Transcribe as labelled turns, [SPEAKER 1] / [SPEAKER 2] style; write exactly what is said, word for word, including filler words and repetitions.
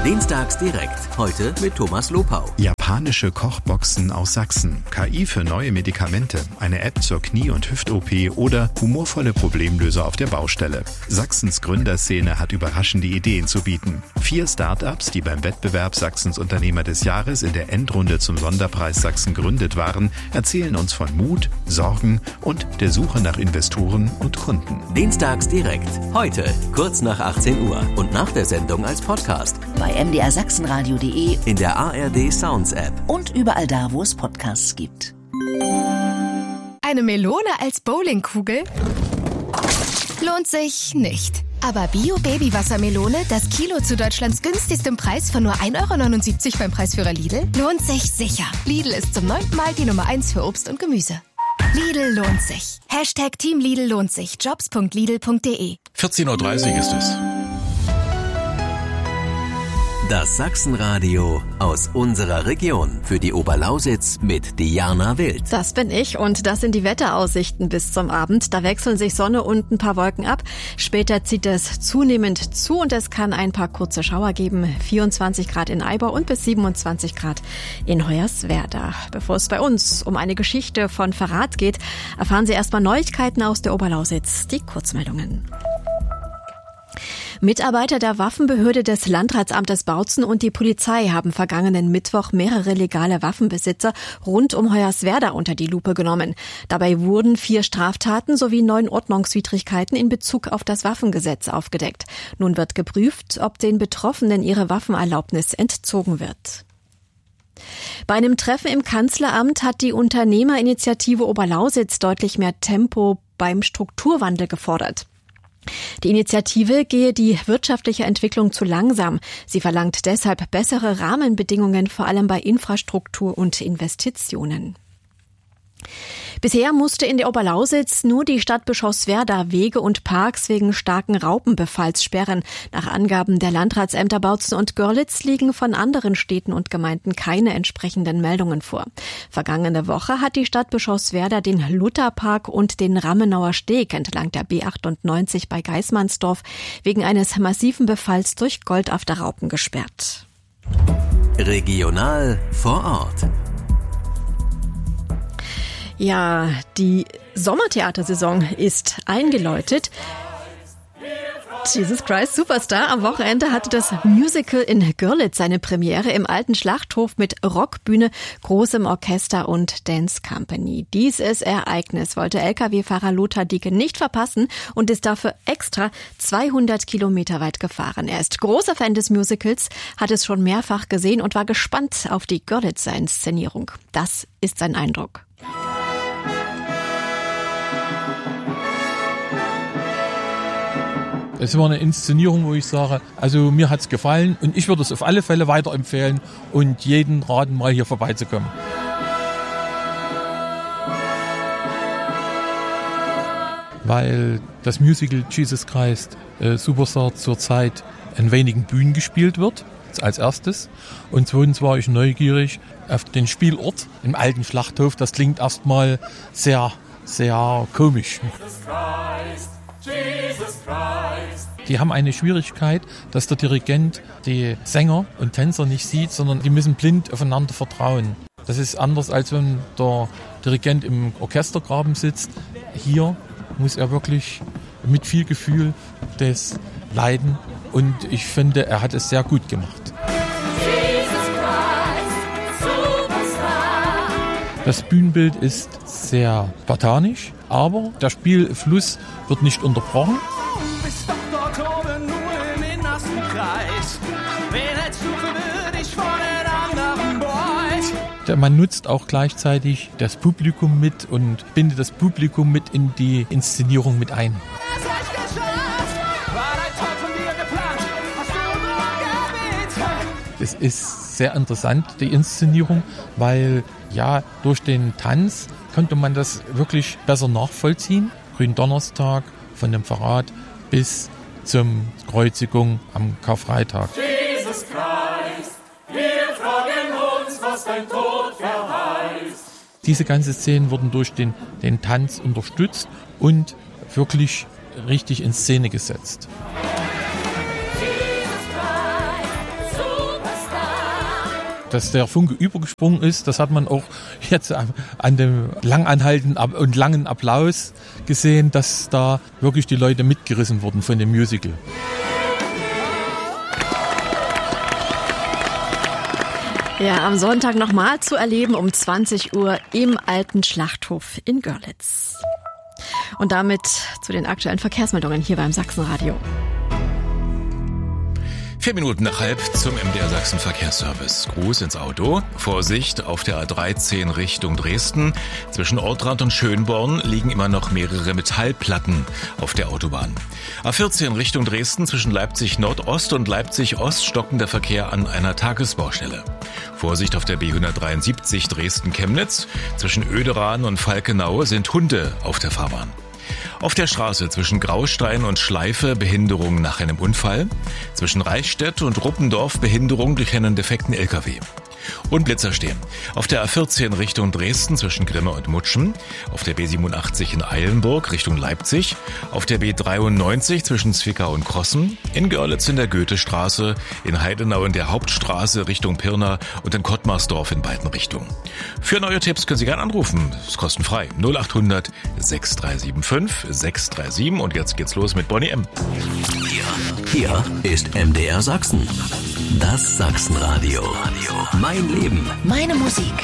[SPEAKER 1] Dienstags direkt, heute mit Thomas Lopau.
[SPEAKER 2] Japanische Kochboxen aus Sachsen, K I für neue Medikamente, eine App zur Knie- und Hüft-O P oder humorvolle Problemlöser auf der Baustelle. Sachsens Gründerszene hat überraschende Ideen zu bieten. Vier Start-ups, die beim Wettbewerb Sachsens Unternehmer des Jahres in der Endrunde zum Sonderpreis Sachsen gegründet waren, erzählen uns von Mut, Sorgen und der Suche nach Investoren und Kunden.
[SPEAKER 1] Dienstags direkt, heute kurz nach achtzehn Uhr und nach der Sendung als Podcast.
[SPEAKER 3] Bei m d r sachsenradio punkt de,
[SPEAKER 1] in der A R D Sounds App
[SPEAKER 3] und überall da, wo es Podcasts gibt.
[SPEAKER 4] Eine Melone als Bowlingkugel? Lohnt sich nicht. Aber Bio-Baby-Wassermelone, das Kilo zu Deutschlands günstigstem Preis von nur ein Euro neunundsiebzig beim Preisführer Lidl, lohnt sich sicher. Lidl ist zum neunten Mal die Nummer eins für Obst und Gemüse. Lidl lohnt sich. Hashtag Team Lidl lohnt sich. Jobs punkt lidl punkt de.
[SPEAKER 5] vierzehn Uhr dreißig ist es.
[SPEAKER 1] Das Sachsenradio aus unserer Region für die Oberlausitz mit Diana Wild.
[SPEAKER 6] Das bin ich und das sind die Wetteraussichten bis zum Abend. Da wechseln sich Sonne und ein paar Wolken ab. Später zieht es zunehmend zu und es kann ein paar kurze Schauer geben. vierundzwanzig Grad in Eibau und bis siebenundzwanzig Grad in Hoyerswerda. Bevor es bei uns um eine Geschichte von Verrat geht, erfahren Sie erstmal Neuigkeiten aus der Oberlausitz. Die Kurzmeldungen. Mitarbeiter der Waffenbehörde des Landratsamtes Bautzen und die Polizei haben vergangenen Mittwoch mehrere legale Waffenbesitzer rund um Hoyerswerda unter die Lupe genommen. Dabei wurden vier Straftaten sowie neun Ordnungswidrigkeiten in Bezug auf das Waffengesetz aufgedeckt. Nun wird geprüft, ob den Betroffenen ihre Waffenerlaubnis entzogen wird. Bei einem Treffen im Kanzleramt hat die Unternehmerinitiative Oberlausitz deutlich mehr Tempo beim Strukturwandel gefordert. Die Initiative gehe die wirtschaftliche Entwicklung zu langsam. Sie verlangt deshalb bessere Rahmenbedingungen, vor allem bei Infrastruktur und Investitionen. Bisher musste in der Oberlausitz nur die Stadt Bischofswerda Wege und Parks wegen starken Raupenbefalls sperren. Nach Angaben der Landratsämter Bautzen und Görlitz liegen von anderen Städten und Gemeinden keine entsprechenden Meldungen vor. Vergangene Woche hat die Stadt Bischofswerda den Lutherpark und den Rammenauer Steg entlang der B achtundneunzig bei Geismannsdorf wegen eines massiven Befalls durch Goldafterraupen gesperrt.
[SPEAKER 1] Regional vor Ort.
[SPEAKER 6] Ja, die Sommertheatersaison ist eingeläutet. Jesus Christ Superstar. Am Wochenende hatte das Musical in Görlitz seine Premiere im alten Schlachthof mit Rockbühne, großem Orchester und Dance Company. Dieses Ereignis wollte L K W-Fahrer Lothar Dicke nicht verpassen und ist dafür extra zweihundert Kilometer weit gefahren. Er ist großer Fan des Musicals, hat es schon mehrfach gesehen und war gespannt auf die Görlitzer Inszenierung. Das ist sein Eindruck.
[SPEAKER 7] Es war eine Inszenierung, wo ich sage, also mir hat's gefallen und ich würde es auf alle Fälle weiterempfehlen und jeden raten, mal hier vorbeizukommen. Weil das Musical Jesus Christ äh, Superstar zurzeit an wenigen Bühnen gespielt wird, als erstes. Und zweitens war ich neugierig auf den Spielort im alten Schlachthof. Das klingt erstmal sehr, sehr komisch. Jesus Christ, Jesus Christ. Die haben eine Schwierigkeit, dass der Dirigent die Sänger und Tänzer nicht sieht, sondern die müssen blind aufeinander vertrauen. Das ist anders, als wenn der Dirigent im Orchestergraben sitzt. Hier muss er wirklich mit viel Gefühl das leiden und ich finde, er hat es sehr gut gemacht. Das Bühnenbild ist sehr spartanisch, aber der Spielfluss wird nicht unterbrochen. Man nutzt auch gleichzeitig das Publikum mit und bindet das Publikum mit in die Inszenierung mit ein. Es ist sehr interessant, die Inszenierung, weil ja durch den Tanz konnte man das wirklich besser nachvollziehen. Gründonnerstag von dem Verrat bis zum Kreuzigung am Karfreitag. Jesus Christ, wir fragen uns, was dein Tod verheißt. Diese ganzen Szenen wurden durch den, den Tanz unterstützt und wirklich richtig in Szene gesetzt. Jesus Christ, dass der Funke übergesprungen ist, das hat man auch jetzt an dem langanhaltenden und langen Applaus gesehen, dass da wirklich die Leute mitgerissen wurden von dem Musical.
[SPEAKER 6] Ja, am Sonntag nochmal zu erleben um zwanzig Uhr im Alten Schlachthof in Görlitz. Und damit zu den aktuellen Verkehrsmeldungen hier beim Sachsenradio.
[SPEAKER 5] Vier Minuten nach halb zum M D R Sachsen Verkehrsservice. Gruß ins Auto. Vorsicht auf der A dreizehn Richtung Dresden. Zwischen Ortrand und Schönborn liegen immer noch mehrere Metallplatten auf der Autobahn. A vierzehn Richtung Dresden zwischen Leipzig Nordost und Leipzig Ost stockend der Verkehr an einer Tagesbaustelle. Vorsicht auf der B hundertdreiundsiebzig Dresden-Chemnitz. Zwischen Oederan und Falkenau sind Hunde auf der Fahrbahn. Auf der Straße zwischen Graustein und Schleife Behinderung nach einem Unfall. Zwischen Reichstätt und Ruppendorf Behinderung durch einen defekten L K W. Und Blitzer stehen. Auf der A vierzehn Richtung Dresden zwischen Grimme und Mutschen. Auf der B siebenundachtzig in Eilenburg Richtung Leipzig. Auf der B dreiundneunzig zwischen Zwickau und Krossen. In Görlitz in der Goethestraße. In Heidenau in der Hauptstraße Richtung Pirna und in Kottmarsdorf in beiden Richtungen. Für neue Tipps können Sie gerne anrufen. Das ist kostenfrei. null acht hundert sechs drei sieben fünf sechs drei sieben. Und jetzt geht's los mit Bonnie M.
[SPEAKER 1] Hier, hier ist M D R Sachsen. Das Sachsenradio. Mein Leben.
[SPEAKER 3] Meine Musik.